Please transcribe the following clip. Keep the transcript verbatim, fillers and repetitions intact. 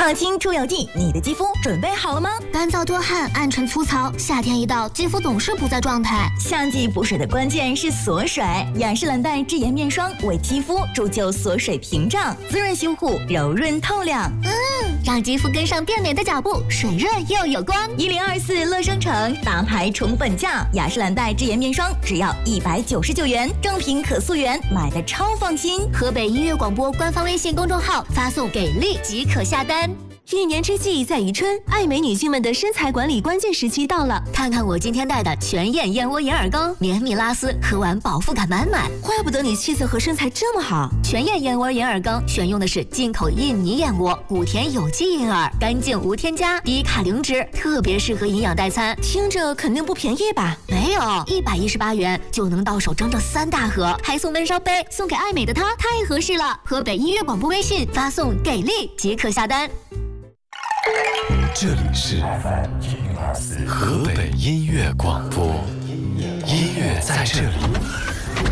抗菌出油剂，你的肌肤准备好了吗？ 干燥多汗、暗沉粗糙，夏天一到，肌肤总是不在状态。 夏季补水的关键是锁水，雅诗兰黛智妍面霜为肌肤铸就锁水屏障，滋润修护，柔润透亮。 嗯，让肌肤跟上变美的脚步，水润又有光。 一零二四乐商城大牌宠本价，雅诗兰黛智妍面霜只要一百九十九元，正品可溯源，买的超放心。 河北音乐广播官方微信公众号发送给力即可下单。 一年之计在于春，爱美女性们的身材管理关键时期到了。 看看我今天带的全燕燕窝银耳羹，绵密拉丝，喝完饱腹感满满。 怪不得你气色和身材这么好。 全燕燕窝银耳羹选用的是进口印尼燕窝，谷田有机银耳，干净无添加，低卡零脂，特别适合营养代餐。 听着肯定不便宜吧？ 没有，一百一十八元就能到手整整三大盒，还送闷烧杯，送给爱美的她太合适了。河北音乐广播微信发送给力即可下单。 这里是河北音乐广播，音乐在这里。